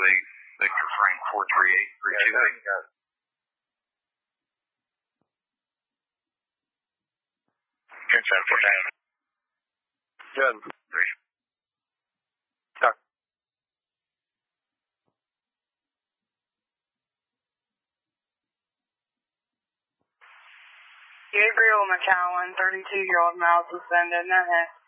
Victor Frank 438 Good. Talk. Gabriel McCowan, 32-year-old male suspended, no hit.